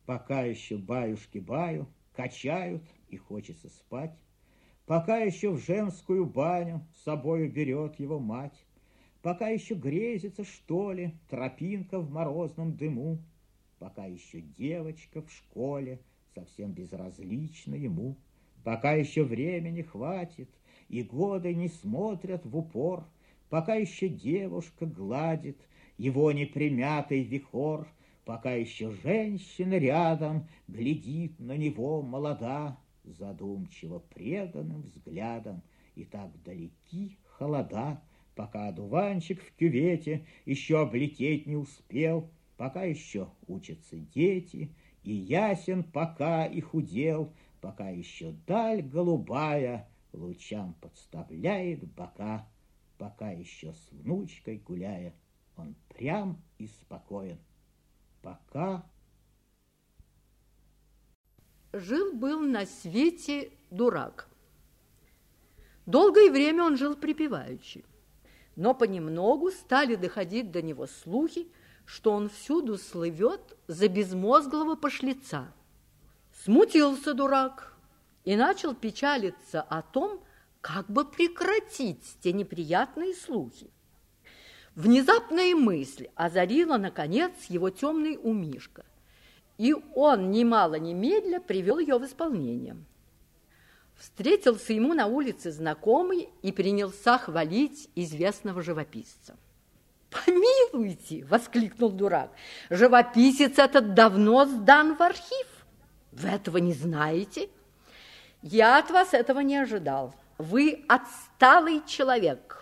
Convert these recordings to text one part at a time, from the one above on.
Пока еще баюшки баю, качают и хочется спать. Пока еще в женскую баню с собою берет его мать. Пока еще грезится, что ли, тропинка в морозном дыму. Пока еще девочка в школе совсем безразлична ему. Пока еще времени хватит, и годы не смотрят в упор. Пока еще девушка гладит его непримятый вихор. Пока еще женщина рядом глядит на него молода, задумчиво преданным взглядом, и так далеки холода. Пока одуванчик в кювете еще облететь не успел, пока еще учатся дети, и ясен пока их удел, пока еще даль голубая лучам подставляет бока, пока еще с внучкой гуляя он прям и спокоен. Пока... Жил-был на свете дурак. Долгое время он жил припеваючи, но понемногу стали доходить до него слухи, что он всюду слывет за безмозглого пошлеца. Смутился дурак и начал печалиться о том, как бы прекратить те неприятные слухи. Внезапная мысль озарила, наконец, его темный умишко, и он, немало немедля, привел ее в исполнение. Встретился ему на улице знакомый и принялся хвалить известного живописца. «Помилуйте!» – воскликнул дурак. «Живописец этот давно сдан в архив. Вы этого не знаете? Я от вас этого не ожидал. Вы отсталый человек».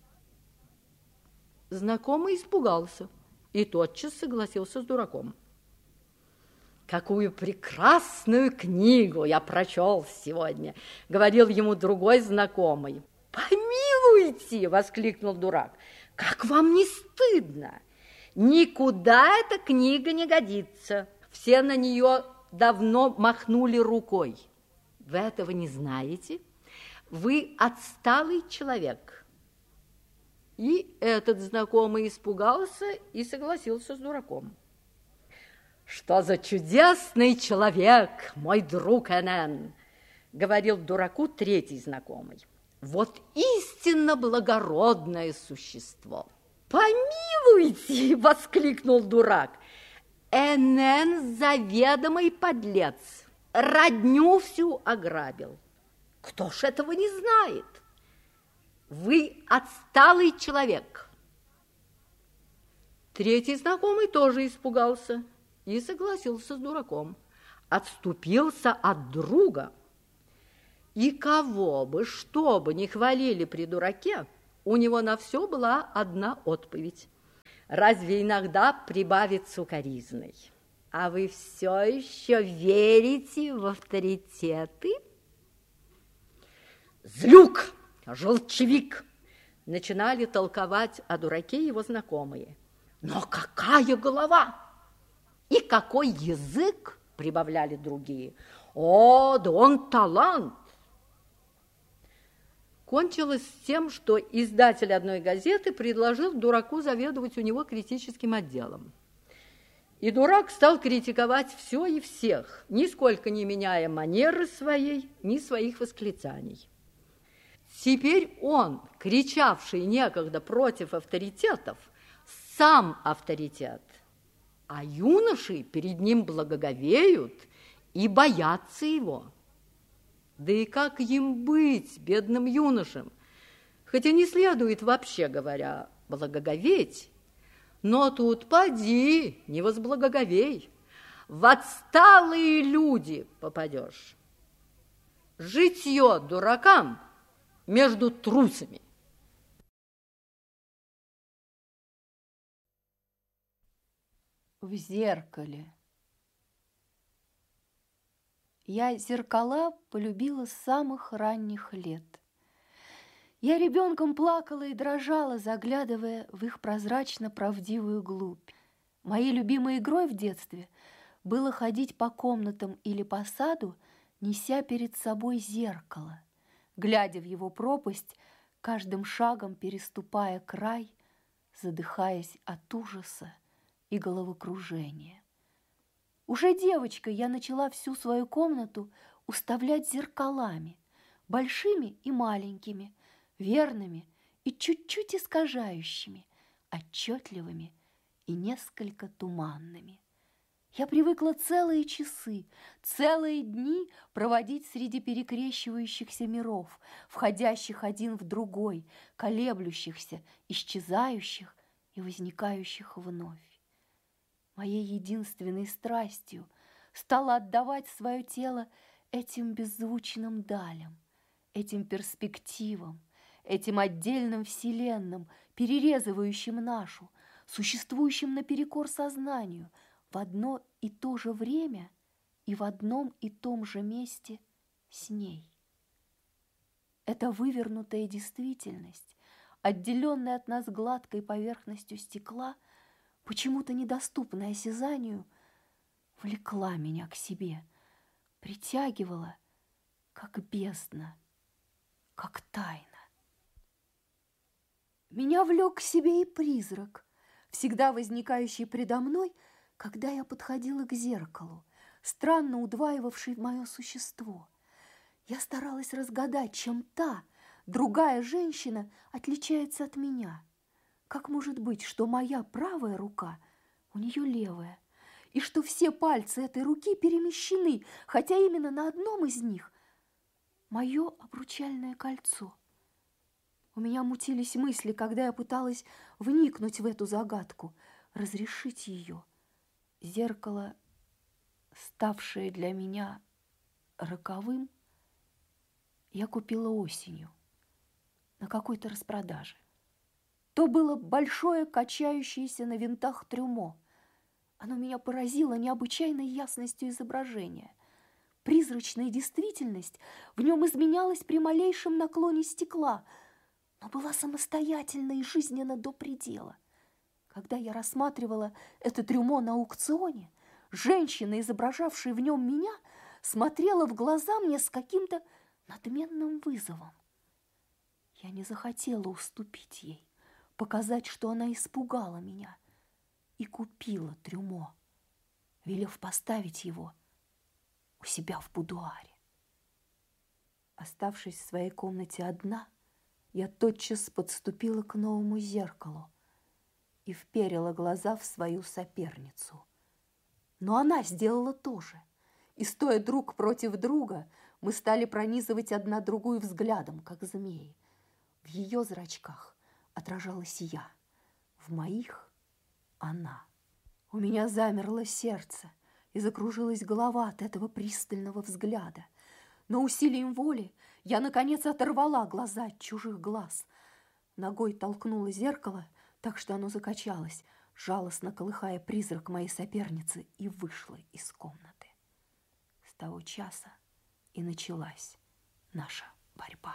Знакомый испугался и тотчас согласился с дураком. «Какую прекрасную книгу я прочел сегодня!» – говорил ему другой знакомый. «Помилуйте!» – воскликнул дурак. «Как вам не стыдно? Никуда эта книга не годится. Все на нее давно махнули рукой. Вы этого не знаете? Вы отсталый человек». И этот знакомый испугался и согласился с дураком. «Что за чудесный человек, мой друг Энн!» – говорил дураку третий знакомый. «Вот истинно благородное существо!» «Помилуйте!» – воскликнул дурак. «Энн заведомый подлец, родню всю ограбил. Кто ж этого не знает? Вы отсталый человек». Третий знакомый тоже испугался и согласился с дураком, отступился от друга. И кого бы, что бы ни хвалили при дураке, у него на все была одна отповедь. Разве иногда прибавится укоризной? А вы все еще верите в авторитеты? «Злюк! Желчевик!» начинали толковать о дураке его знакомые. «Но какая голова! И какой язык!» прибавляли другие. «О, да он талант!» Кончилось тем, что издатель одной газеты предложил дураку заведовать у него критическим отделом. И дурак стал критиковать все и всех, нисколько не меняя манеры своей, ни своих восклицаний. Теперь он, кричавший некогда против авторитетов, сам авторитет, а юноши перед ним благоговеют и боятся его. Да и как им быть, бедным юношам? Хотя не следует, вообще говоря, благоговеть, но тут поди, не возблагоговей, в отсталые люди попадешь. Житье дуракам между трусами. В зеркале. Я зеркала полюбила с самых ранних лет. Я ребенком плакала и дрожала, заглядывая в их прозрачно-правдивую глубь. Моей любимой игрой в детстве было ходить по комнатам или по саду, неся перед собой зеркало, глядя в его пропасть, каждым шагом переступая край, задыхаясь от ужаса и головокружения. Уже девочкой я начала всю свою комнату уставлять зеркалами, большими и маленькими, верными и чуть-чуть искажающими, отчетливыми и несколько туманными. Я привыкла целые часы, целые дни проводить среди перекрещивающихся миров, входящих один в другой, колеблющихся, исчезающих и возникающих вновь. Моей единственной страстью стало отдавать свое тело этим беззвучным далям, этим перспективам, этим отдельным вселенным, перерезывающим нашу, существующим наперекор сознанию, в одно и то же время и в одном и том же месте с ней. Эта вывернутая действительность, отделенная от нас гладкой поверхностью стекла, почему-то недоступная осязанию, влекла меня к себе, притягивала, как бездна, как тайна. Меня влек к себе и призрак, всегда возникающий предо мной, когда я подходила к зеркалу, странно удваивавший мое существо. Я старалась разгадать, чем та, другая женщина отличается от меня. Как может быть, что моя правая рука у нее левая, и что все пальцы этой руки перемещены, хотя именно на одном из них мое обручальное кольцо? У меня мутились мысли, когда я пыталась вникнуть в эту загадку, разрешить ее. Зеркало, ставшее для меня роковым, я купила осенью на какой-то распродаже. То было большое, качающееся на винтах трюмо. Оно меня поразило необычайной ясностью изображения. Призрачная действительность в нем изменялась при малейшем наклоне стекла, но была самостоятельна и жизненна до предела. Когда я рассматривала это трюмо на аукционе, женщина, изображавшая в нем меня, смотрела в глаза мне с каким-то надменным вызовом. Я не захотела уступить ей, показать, что она испугала меня, и купила трюмо, велев поставить его у себя в будуаре. Оставшись в своей комнате одна, я тотчас подступила к новому зеркалу и вперила глаза в свою соперницу. Но она сделала то же, и, стоя друг против друга, мы стали пронизывать одна другую взглядом, как змеи. В ее зрачках отражалась я, в моих — она. У меня замерло сердце и закружилась голова от этого пристального взгляда. Но усилием воли я, наконец, оторвала глаза от чужих глаз. Ногой толкнула зеркало, так что оно закачалось, жалостно колыхая призрак моей соперницы, и вышла из комнаты. С того часа и началась наша борьба.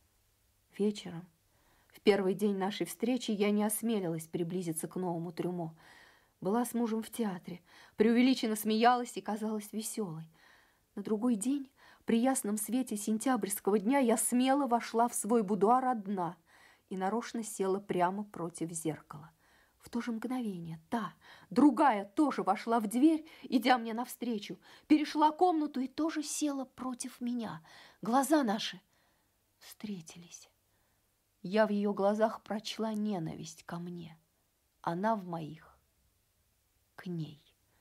Вечером, в первый день нашей встречи, я не осмелилась приблизиться к новому трюмо. Была с мужем в театре, преувеличенно смеялась и казалась веселой. На другой день, при ясном свете сентябрьского дня, я смело вошла в свой будуар одна и нарочно села прямо против зеркала. В то же мгновение та, другая, тоже вошла в дверь, идя мне навстречу, перешла комнату и тоже села против меня. Глаза наши встретились. Я в ее глазах прочла ненависть ко мне, она в моих к ней.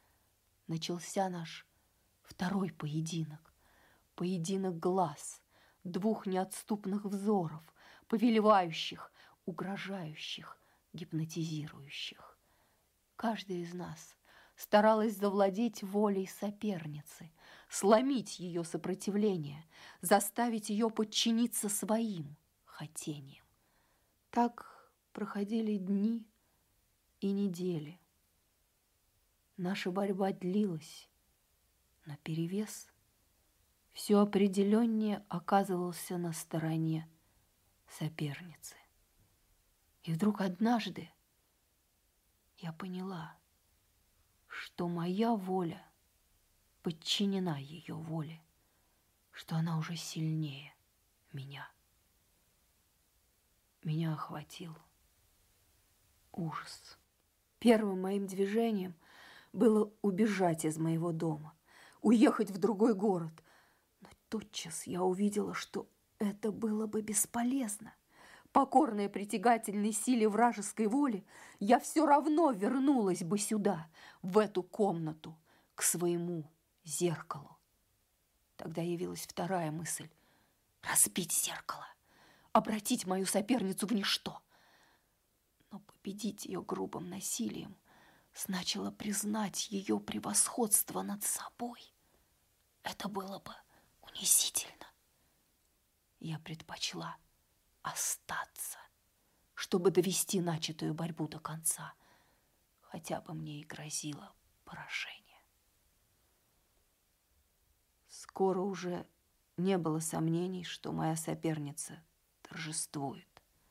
Начался наш второй поединок. Поединок глаз, двух неотступных взоров, повелевающих, угрожающих, гипнотизирующих. Каждая из нас старалась завладеть волей соперницы, сломить ее сопротивление, заставить ее подчиниться своим хотениям. Так проходили дни и недели. Наша борьба длилась, но перевес все определеннее оказывался на стороне соперницы. И вдруг однажды я поняла, что моя воля подчинена ее воле, что она уже сильнее меня. Меня охватил ужас. Первым моим движением было убежать из моего дома, уехать в другой город. Но тотчас я увидела, что это было бы бесполезно. Покорная притягательной силе вражеской воли, я все равно вернулась бы сюда, в эту комнату, к своему зеркалу. Тогда явилась вторая мысль – разбить зеркало, обратить мою соперницу в ничто. Но победить ее грубым насилием значило признать ее превосходство над собой. Это было бы унизительно. Я предпочла остаться, чтобы довести начатую борьбу до конца, хотя бы мне и грозило поражение. Скоро уже не было сомнений, что моя соперница торжествует.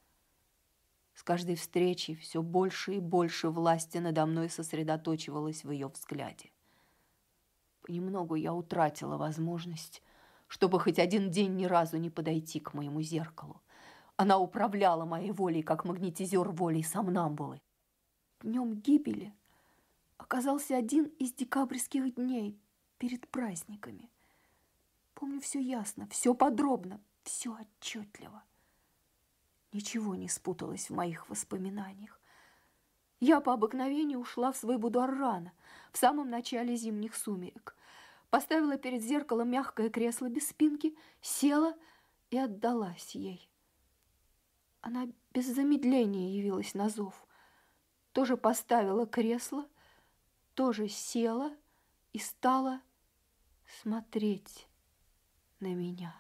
С каждой встречей все больше и больше власти надо мной сосредоточивалось в ее взгляде. Понемногу я утратила возможность, чтобы хоть один день ни разу не подойти к моему зеркалу. Она управляла моей волей, как магнетизер волей сомнамбулы. Днем гибели оказался один из декабрьских дней перед праздниками. Помню все ясно, все подробно, все отчетливо. Ничего не спуталось в моих воспоминаниях. Я по обыкновению ушла в свой будуар рано, в самом начале зимних сумерек. Поставила перед зеркалом мягкое кресло без спинки, села и отдалась ей. Она без замедления явилась на зов. Тоже поставила кресло, тоже села и стала смотреть на меня.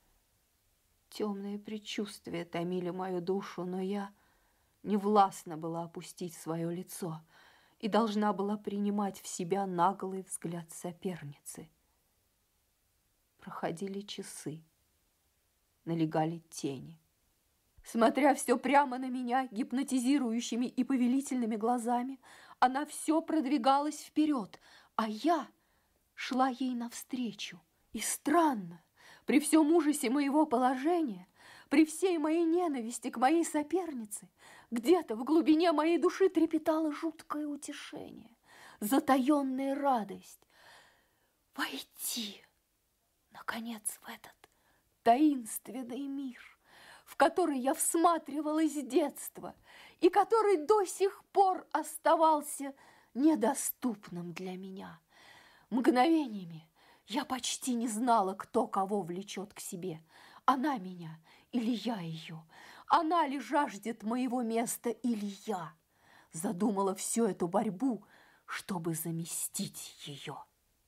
Темные предчувствия томили мою душу, но я не властна была опустить свое лицо и должна была принимать в себя наглый взгляд соперницы. Проходили часы, налегали тени. Смотря все прямо на меня гипнотизирующими и повелительными глазами, она все продвигалась вперед, а я шла ей навстречу. И странно, при всем ужасе моего положения, при всей моей ненависти к моей сопернице, где-то в глубине моей души трепетало жуткое утешение, затаенная радость. Войти, наконец, в этот таинственный мир, в который я всматривалась с детства и который до сих пор оставался недоступным для меня. Мгновениями я почти не знала, кто кого влечет к себе. Она меня или я ее? Она ли жаждет моего места или я? Задумала всю эту борьбу, чтобы заместить ее.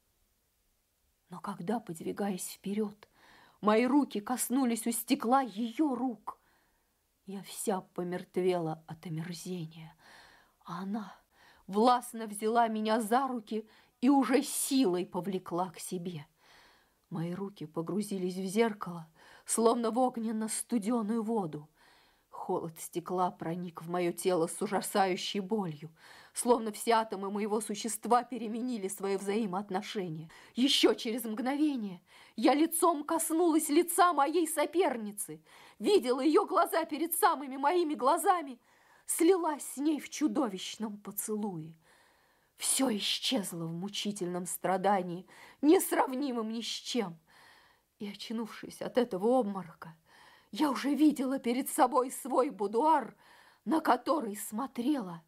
Но когда, подвигаясь вперед, мои руки коснулись у стекла ее рук, я вся помертвела от омерзения, а она властно взяла меня за руки и уже силой повлекла к себе. Мои руки погрузились в зеркало, словно в огненно-студеную воду. Холод стекла проник в мое тело с ужасающей болью, словно все атомы моего существа переменили свои взаимоотношения. Еще через мгновение я лицом коснулась лица моей соперницы, видела ее глаза перед самыми моими глазами, слилась с ней в чудовищном поцелуе. Все исчезло в мучительном страдании, несравнимым ни с чем. И, очнувшись от этого обморока, я уже видела перед собой свой будуар, на который смотрела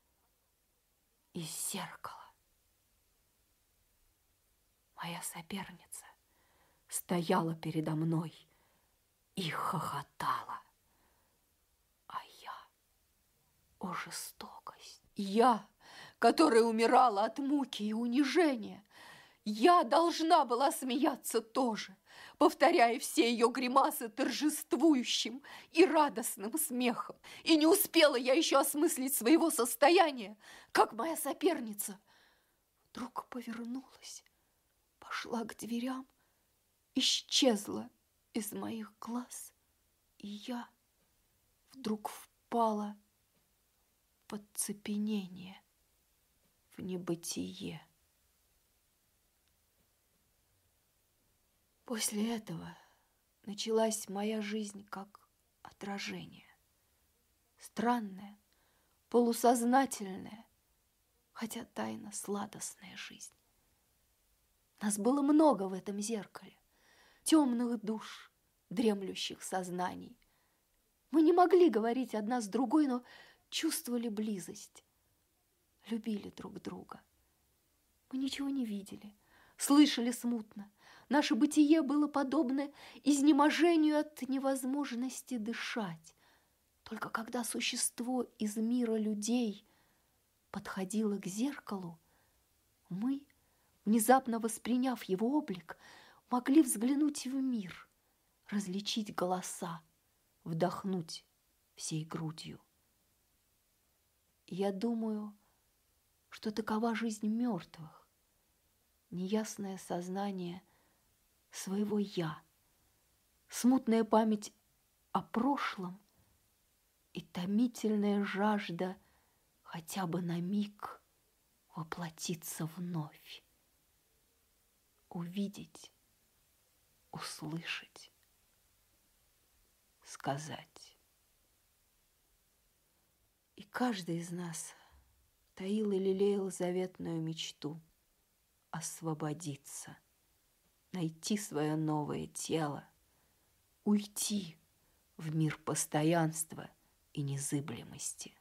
из зеркала. Моя соперница стояла передо мной и хохотала. А я, о жестокость, я, которая умирала от муки и унижения, я должна была смеяться тоже, повторяя все ее гримасы торжествующим и радостным смехом. И не успела я еще осмыслить своего состояния, как моя соперница вдруг повернулась, пошла к дверям, исчезла из моих глаз, и я вдруг впала в оцепенение, в небытие. После этого началась моя жизнь как отражение. Странное, полусознательное, хотя тайна сладостная жизнь. Нас было много в этом зеркале, темных душ, дремлющих сознаний. Мы не могли говорить одна с другой, но чувствовали близость, любили друг друга. Мы ничего не видели, слышали смутно. Наше бытие было подобно изнеможению от невозможности дышать. Только когда существо из мира людей подходило к зеркалу, мы, внезапно восприняв его облик, могли взглянуть в мир, различить голоса, вдохнуть всей грудью. Я думаю, что такова жизнь мертвых, неясное сознание своего «я», смутная память о прошлом и томительная жажда хотя бы на миг воплотиться вновь, увидеть, услышать, сказать. И каждый из нас таил и лелеял заветную мечту освободиться, найти свое новое тело, уйти в мир постоянства и незыблемости.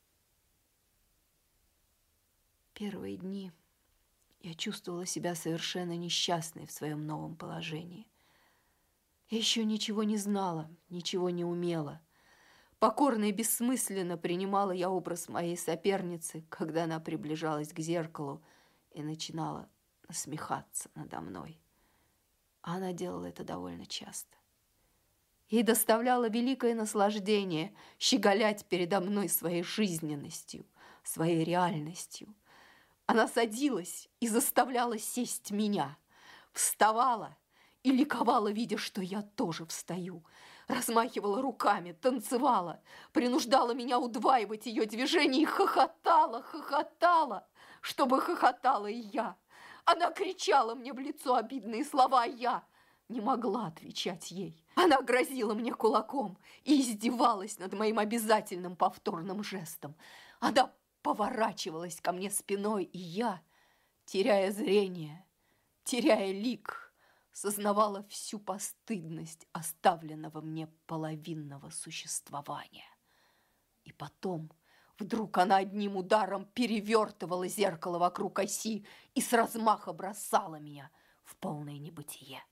Первые дни я чувствовала себя совершенно несчастной в своем новом положении. Я еще ничего не знала, ничего не умела. Покорно и бессмысленно принимала я образ моей соперницы, когда она приближалась к зеркалу и начинала насмехаться надо мной. А она делала это довольно часто. Ей доставляло великое наслаждение щеголять передо мной своей жизненностью, своей реальностью. Она садилась и заставляла сесть меня, вставала и ликовала, видя, что я тоже встаю, размахивала руками, танцевала, принуждала меня удваивать ее движения и хохотала, чтобы хохотала и я. Она кричала мне в лицо обидные слова, а я не могла отвечать ей. Она грозила мне кулаком и издевалась над моим обязательным повторным жестом. Она поворачивалась ко мне спиной, и я, теряя зрение, теряя лик, сознавала всю постыдность оставленного мне половинного существования. И потом вдруг она одним ударом перевертывала зеркало вокруг оси и с размаха бросала меня в полное небытие.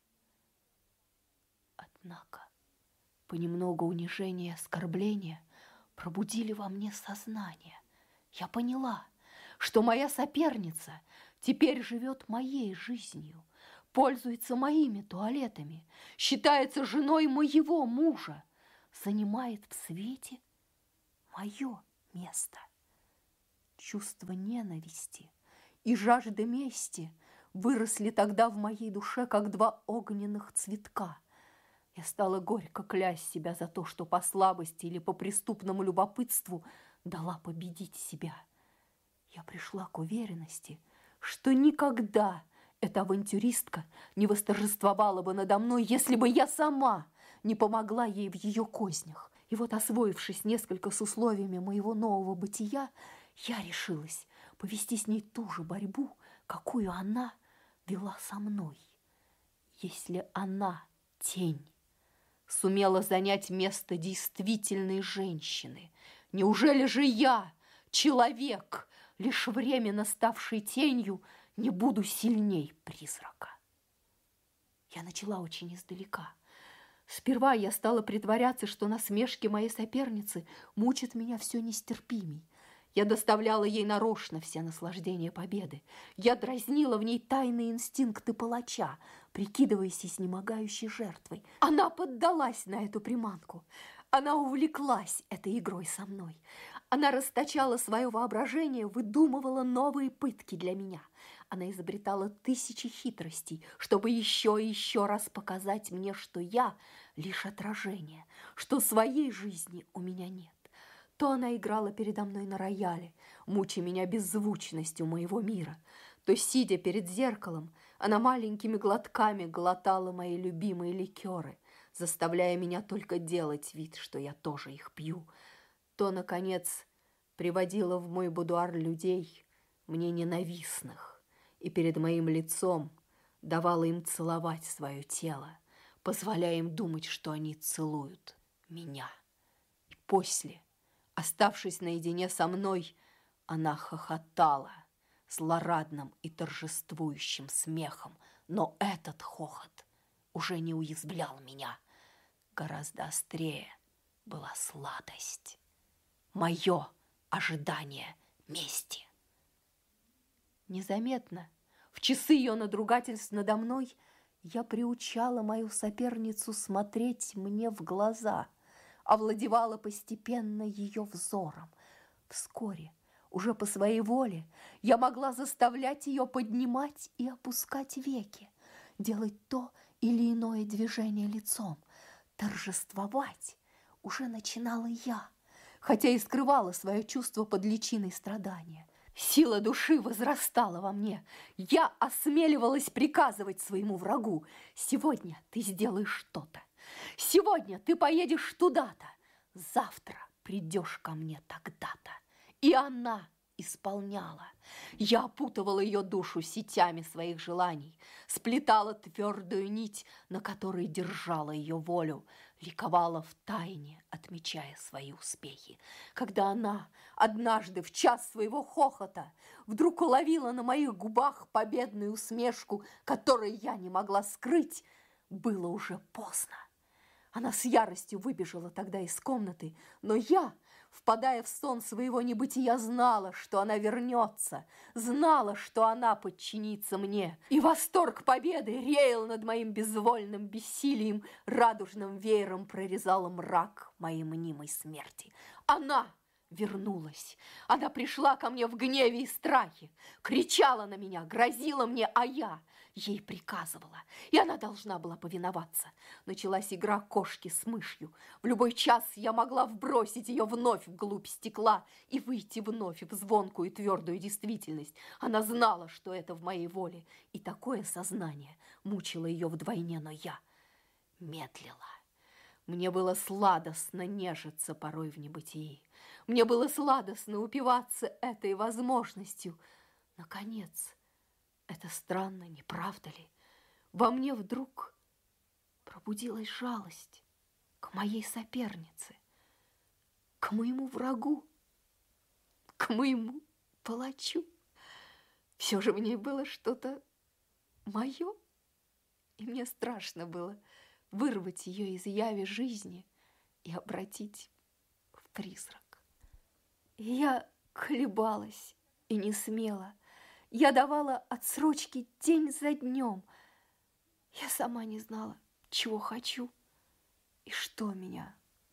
Однако понемногу унижение и оскорбления пробудили во мне сознание. Я поняла, что моя соперница теперь живет моей жизнью, пользуется моими туалетами, считается женой моего мужа, занимает в свете мое место. Чувство ненависти и жажда мести выросли тогда в моей душе, как два огненных цветка. Я стала горько клясть себя за то, что по слабости или по преступному любопытству дала победить себя. Я пришла к уверенности, что никогда эта авантюристка не восторжествовала бы надо мной, если бы я сама не помогла ей в ее кознях. И вот, освоившись несколько с условиями моего нового бытия, я решилась повести с ней ту же борьбу, какую она вела со мной. Если она, тень, сумела занять место действительной женщины, неужели же я, человек, лишь временно ставший тенью, не буду сильней призрака? Я начала очень издалека. Сперва я стала притворяться, что насмешки моей соперницы мучат меня все нестерпимей. Я доставляла ей нарочно все наслаждения победы. Я дразнила в ней тайные инстинкты палача, прикидываясь изнемогающей жертвой. Она поддалась на эту приманку. Она увлеклась этой игрой со мной. Она расточала свое воображение, выдумывала новые пытки для меня. Она изобретала тысячи хитростей, чтобы еще и еще раз показать мне, что я лишь отражение, что своей жизни у меня нет. То она играла передо мной на рояле, мучая меня беззвучностью моего мира, то, сидя перед зеркалом, она маленькими глотками глотала мои любимые ликеры, заставляя меня только делать вид, что я тоже их пью, то, наконец, приводила в мой будуар людей, мне ненавистных, и перед моим лицом давала им целовать свое тело, позволяя им думать, что они целуют меня. И после, оставшись наедине со мной, она хохотала злорадным и торжествующим смехом, но этот хохот уже не уязвлял меня. Гораздо острее была сладость, мое ожидание мести. Незаметно, в часы ее надругательств надо мной, я приучала мою соперницу смотреть мне в глаза, овладевала постепенно ее взором. Вскоре, уже по своей воле, я могла заставлять ее поднимать и опускать веки, делать то или иное движение лицом. Торжествовать уже начинала я, хотя и скрывала свое чувство под личиной страдания. Сила души возрастала во мне. Я осмеливалась приказывать своему врагу: сегодня ты сделаешь что-то, сегодня ты поедешь туда-то, завтра придешь ко мне тогда-то. И она исполняла. Я опутывала ее душу сетями своих желаний, сплетала твердую нить, на которой держала ее волю, ликовала в тайне, отмечая свои успехи. Когда она однажды в час своего хохота вдруг уловила на моих губах победную усмешку, которой я не могла скрыть, было уже поздно. Она с яростью выбежала тогда из комнаты, но я, впадая в сон своего небытия, знала, что она вернется, знала, что она подчинится мне. И восторг победы реял над моим безвольным бессилием, радужным веером прорезала мрак моей мнимой смерти. Она вернулась. Она пришла ко мне в гневе и страхе, кричала на меня, грозила мне, а я ей приказывала, и она должна была повиноваться. Началась игра кошки с мышью. В любой час я могла вбросить ее вновь вглубь стекла и выйти вновь в звонкую и твердую действительность. Она знала, что это в моей воле, и такое сознание мучило ее вдвойне, но я медлила. Мне было сладостно нежиться порой в небытии. Мне было сладостно упиваться этой возможностью. Наконец, это странно, не правда ли? Во мне вдруг пробудилась жалость к моей сопернице, к моему врагу, к моему палачу. Все же в ней было что-то мое, и мне страшно было вырвать ее из яви жизни и обратить в призрак. Я колебалась и не смела. Я давала отсрочки день за днем. Я сама не знала, чего хочу и что меня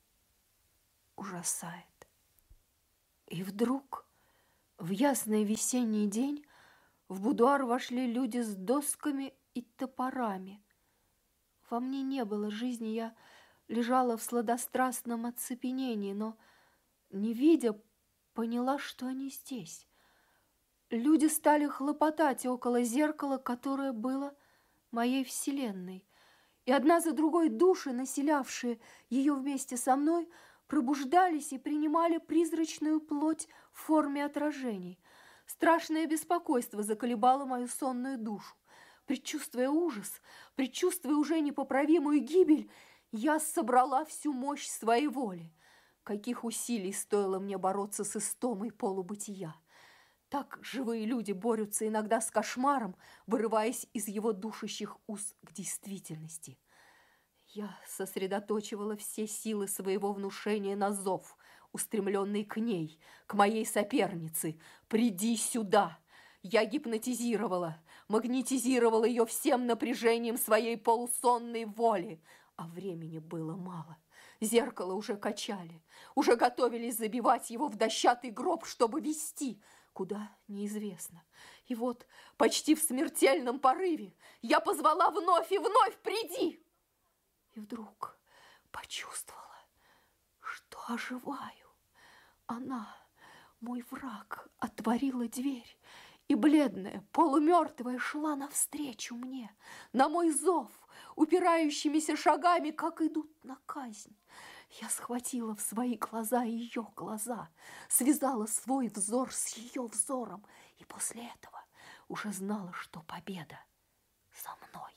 ужасает. И вдруг в ясный весенний день в будуар вошли люди с досками и топорами. Во мне не было жизни, я лежала в сладострастном оцепенении, но, не видя, поняла, что они здесь. Люди стали хлопотать около зеркала, которое было моей вселенной, и одна за другой души, населявшие ее вместе со мной, пробуждались и принимали призрачную плоть в форме отражений. Страшное беспокойство заколебало мою сонную душу. Предчувствуя ужас, предчувствуя уже непоправимую гибель, я собрала всю мощь своей воли. Каких усилий стоило мне бороться с истомой полубытия. Так живые люди борются иногда с кошмаром, вырываясь из его душащих уз к действительности. Я сосредоточивала все силы своего внушения на зов, устремленный к ней, к моей сопернице. «Приди сюда!» Я гипнотизировала, магнетизировала ее всем напряжением своей полусонной воли, а времени было мало. Зеркало уже качали, уже готовились забивать его в дощатый гроб, чтобы везти, куда неизвестно. И вот, почти в смертельном порыве, я позвала вновь и вновь: «Приди!» И вдруг почувствовала, что оживаю. Она, мой враг, отворила дверь, и бледная, полумертвая шла навстречу мне, на мой зов, упирающимися шагами, как идут на казнь. Я схватила в свои глаза ее глаза, связала свой взор с ее взором, и после этого уже знала, что победа за мной.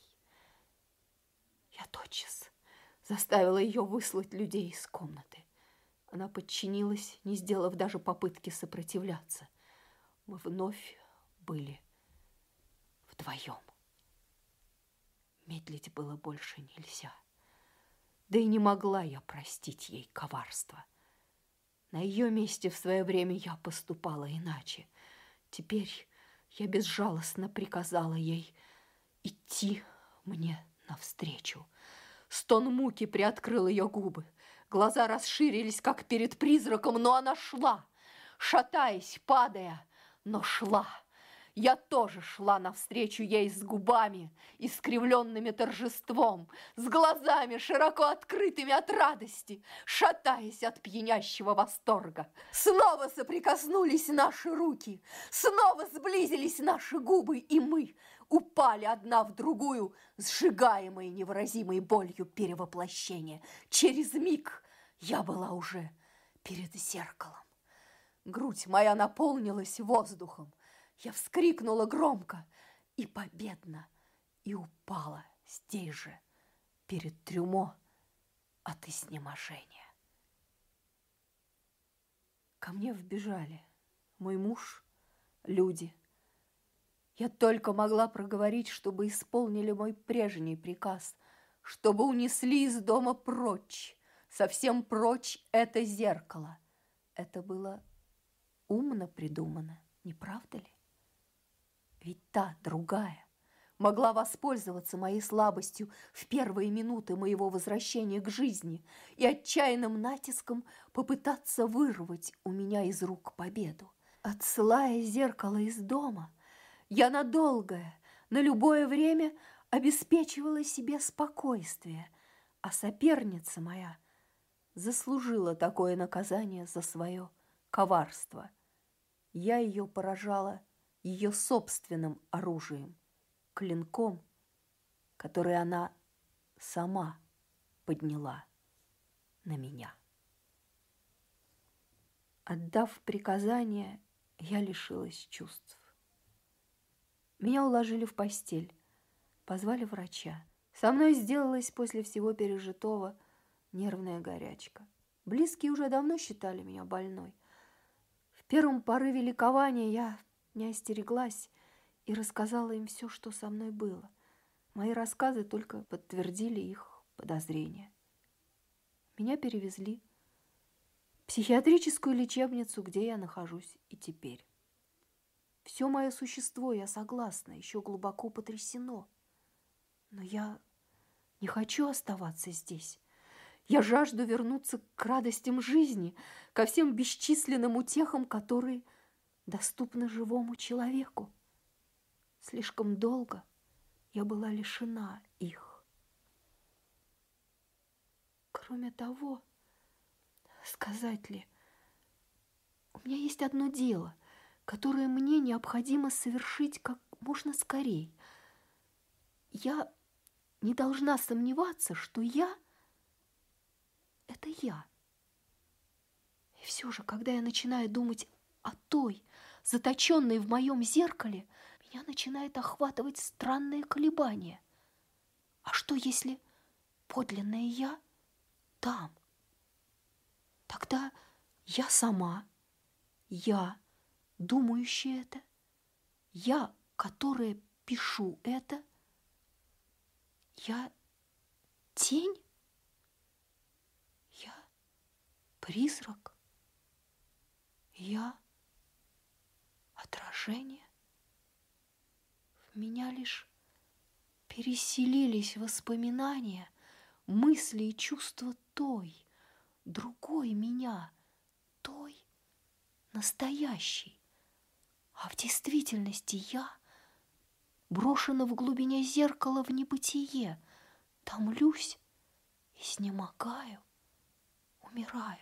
Я тотчас заставила ее выслать людей из комнаты. Она подчинилась, не сделав даже попытки сопротивляться. Мы вновь были вдвоем. Медлить было больше нельзя. Да и не могла я простить ей коварство. На ее месте в свое время я поступала иначе. Теперь я безжалостно приказала ей идти мне навстречу. Стон муки приоткрыл ее губы. Глаза расширились, как перед призраком, но она шла, шатаясь, падая, но шла. Я тоже шла навстречу ей с губами, искривленными торжеством, с глазами широко открытыми от радости, шатаясь от пьянящего восторга. Снова соприкоснулись наши руки, снова сблизились наши губы, и мы упали одна в другую, сжигаемые невыразимой болью перевоплощения. Через миг я была уже перед зеркалом. Грудь моя наполнилась воздухом. Я вскрикнула громко и победно, и упала здесь же, перед трюмо от изнеможения. Ко мне вбежали мой муж, люди. Я только могла проговорить, чтобы исполнили мой прежний приказ, чтобы унесли из дома прочь, совсем прочь это зеркало. Это было умно придумано, не правда ли? Ведь та, другая, могла воспользоваться моей слабостью в первые минуты моего возвращения к жизни и отчаянным натиском попытаться вырвать у меня из рук победу. Отсылая зеркало из дома, я на долгое, на любое время обеспечивала себе спокойствие, а соперница моя заслужила такое наказание за свое коварство. Я ее поражала ее собственным оружием, клинком, который она сама подняла на меня. Отдав приказание, я лишилась чувств. Меня уложили в постель, позвали врача. Со мной сделалась после всего пережитого нервная горячка. Близкие уже давно считали меня больной. В первом порыве ликования я не остереглась и рассказала им все, что со мной было. Мои рассказы только подтвердили их подозрения. Меня перевезли в психиатрическую лечебницу, где я нахожусь и теперь. Все мое существо, я согласна, еще глубоко потрясено. Но я не хочу оставаться здесь. Я жажду вернуться к радостям жизни, ко всем бесчисленным утехам, которые доступны живому человеку. Слишком долго я была лишена их. Кроме того, сказать ли, у меня есть одно дело, которое мне необходимо совершить как можно скорее. Я не должна сомневаться, что я — это я. И все же, когда я начинаю думать о той, заточенной в моем зеркале, меня начинает охватывать странные колебания. А что, если подлинное я там? Тогда я сама, я, думающая это, я, которая пишу это, я тень, я призрак, я отражение. В меня лишь переселились воспоминания, мысли и чувства той, другой меня, той настоящей. А в действительности я брошена в глубине зеркала в небытие, томлюсь, изнемогаю, умираю.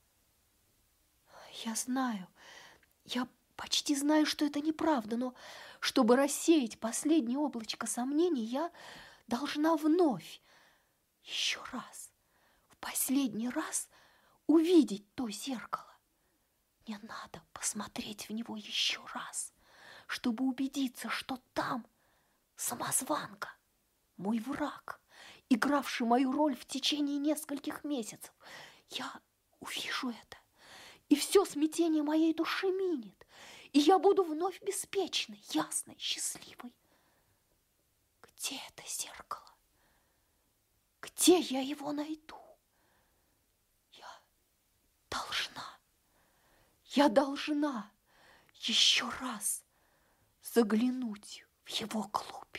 Я знаю, я почти знаю, что это неправда, но чтобы рассеять последнее облачко сомнений, я должна вновь, еще раз, в последний раз увидеть то зеркало. Мне надо посмотреть в него еще раз, чтобы убедиться, что там самозванка, мой враг, игравший мою роль в течение нескольких месяцев. Я увижу это, и все смятение моей души минет, и я буду вновь беспечной, ясной, счастливой. Где это зеркало? Где я его найду? Я должна еще раз заглянуть в его глубь.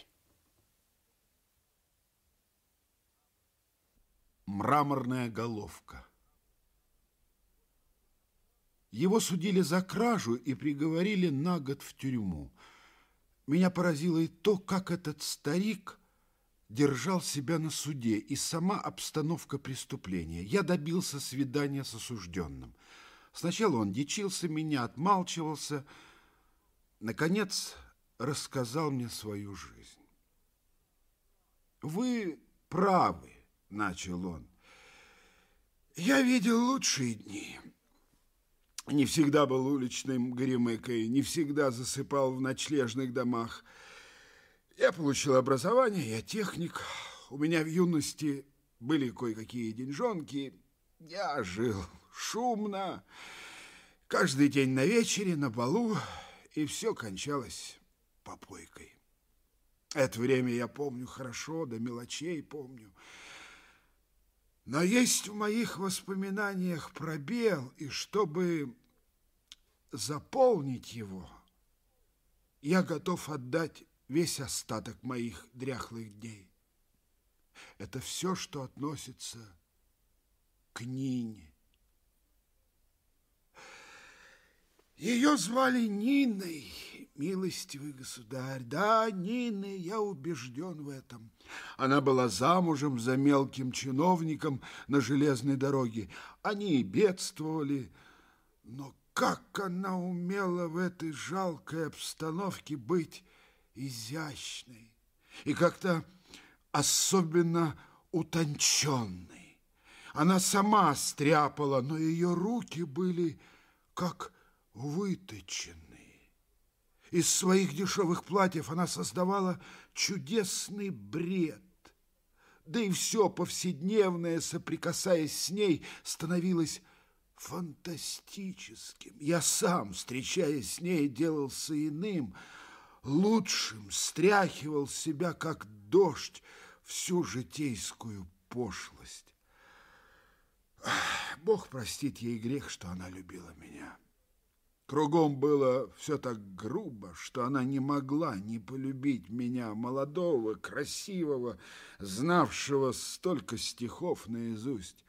Мраморная головка. Его судили за кражу и приговорили на год в тюрьму. Меня поразило и то, как этот старик держал себя на суде, и сама обстановка преступления. Я добился свидания с осужденным. Сначала он дичился меня, отмалчивался. Наконец, рассказал мне свою жизнь. «Вы правы», — начал он. «Я видел лучшие дни. Не всегда был уличным горемыкой, не всегда засыпал в ночлежных домах. Я получил образование, я техник. У меня в юности были кое-какие деньжонки. Я жил шумно, каждый день на вечере, на балу, и все кончалось попойкой. Это время я помню хорошо, до мелочей помню. Но есть в моих воспоминаниях пробел, и чтобы заполнить его, я готов отдать весь остаток моих дряхлых дней. Это все, что относится к Нине. Ее звали Ниной, милостивый государь. Да, Ниной, я убежден в этом. Она была замужем за мелким чиновником на железной дороге. Они и бедствовали, но как она умела в этой жалкой обстановке быть изящной и как-то особенно утонченной. Она сама стряпала, но ее руки были как выточенные. Из своих дешевых платьев она создавала чудесный бред. Да и все повседневное, соприкасаясь с ней, становилось фантастическим. Я сам, встречаясь с ней, делался иным, лучшим, стряхивал с себя, как дождь, всю житейскую пошлость. Бог простит ей грех, что она любила меня. Кругом было все так грубо, что она не могла не полюбить меня, молодого, красивого, знавшего столько стихов наизусть.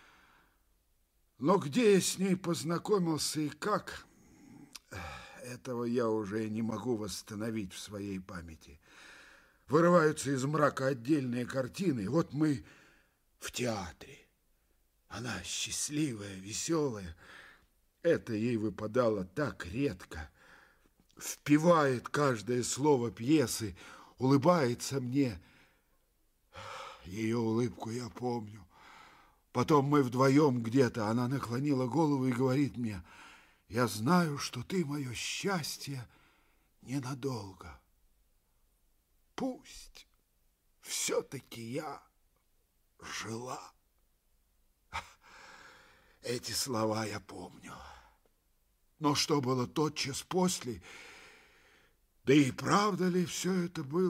Но где я с ней познакомился и как, этого я уже не могу восстановить в своей памяти. Вырываются из мрака отдельные картины. Вот мы в театре. Она счастливая, веселая. Это ей выпадало так редко. Впевает каждое слово пьесы, улыбается мне. Ее улыбку я помню. Потом мы вдвоем где-то, она наклонила голову и говорит мне: «Я знаю, что ты мое счастье ненадолго. Пусть все-таки я жила». Эти слова я помню. Но что было тотчас после, да и правда ли все это было?